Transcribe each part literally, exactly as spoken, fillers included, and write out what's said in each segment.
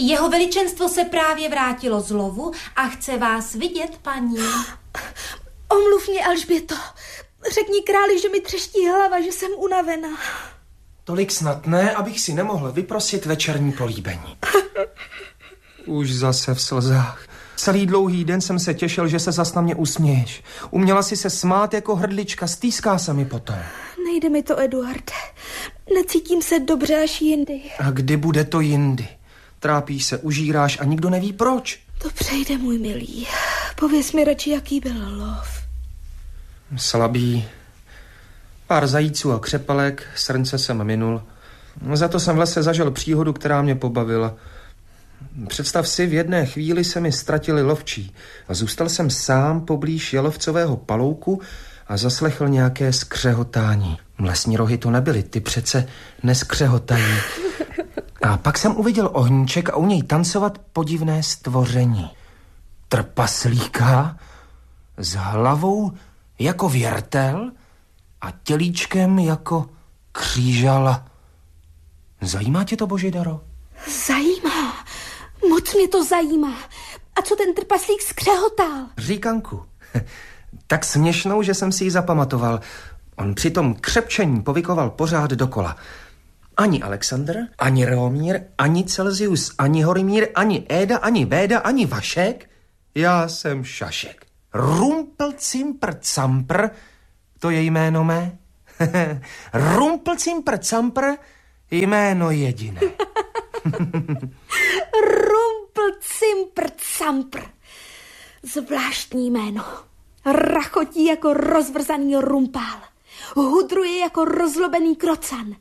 Jeho veličenstvo se právě vrátilo z lovu a chce vás vidět, paní. Omluv mě, Alžběto. Řekni králi, že mi třeští hlava, že jsem unavená. Tolik snad ne, abych si nemohl vyprosit večerní políbení. Už zase v slzách. Celý dlouhý den jsem se těšil, že se zas na mě usměješ. Uměla si se smát jako hrdlička, stýská se mi potom. Nejde mi to, Eduarde. Necítím se dobře až jindy. A kdy bude to jindy? Trápíš se, užíráš a nikdo neví proč. To přejde, můj milý. Pověz mi radši, jaký byl lov. Slabý. Pár zajíců a křepelek, srnce jsem minul. Za to jsem v lese zažil příhodu, která mě pobavila. Představ si, v jedné chvíli se mi ztratili lovčí a zůstal jsem sám poblíž jalovcového palouku a zaslechl nějaké skřehotání. Lesní rohy to nebyly, ty přece neskřehotají. A pak jsem uviděl ohníček a u něj tancovat podivné stvoření. Trpaslíka s hlavou jako věrtel a tělíčkem jako křížala. Zajímá tě to, Božidaro? Zajímá. Moc mě to zajímá. A co ten trpaslík skřehotal? Říkanku. Tak směšnou, že jsem si ji zapamatoval. On při tom křepčení povykoval pořád dokola. Ani Alexandr, ani Reomír, ani Celzius, ani Horimír, ani Éda, ani Véda, ani Vašek. Já jsem Šašek. Rumpelcimpr Campr, to je jméno mé. Rumpelcimpr Campr, jméno jediné. Rumpelcimpr Campr. Zvláštní jméno. Rachotí jako rozvrzaný rumpál. Hudruje jako rozlobený krocan.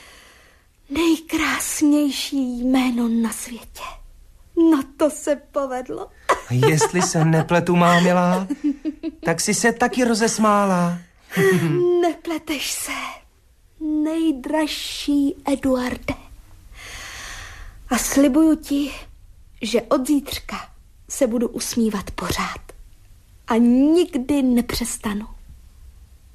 Nejkrásnější jméno na světě. No to se povedlo. Jestli se nepletu, má milá, tak si se taky rozesmála. Nepleteš se, nejdražší Eduarde. A slibuju ti, že od zítřka se budu usmívat pořád. A nikdy nepřestanu.